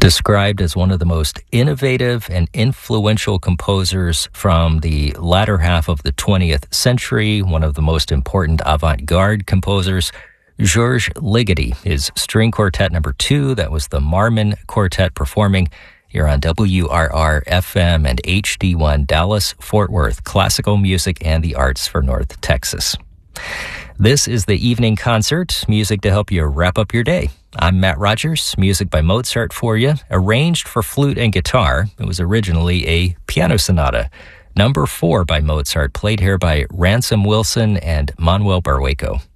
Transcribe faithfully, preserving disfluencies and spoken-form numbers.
Described as one of the most innovative and influential composers from the latter half of the twentieth century, one of the most important avant-garde composers, Georges Ligeti, his string quartet number two, that was the Marmon Quartet performing here on W R R F M and H D one Dallas, Fort Worth, classical music and the arts for North Texas. This is the evening concert, music to help you wrap up your day. I'm Matt Rogers, music by Mozart for you, arranged for flute and guitar. It was originally a piano sonata. Number four by Mozart, played here by Ransom Wilson and Manuel Barrueco.